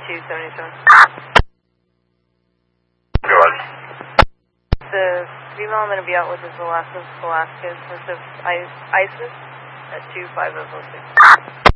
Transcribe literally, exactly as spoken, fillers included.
two seventy-seven. Go ahead. The female I'm going to be out with is Velasquez Velasquez, first of ISIS at two five oh six.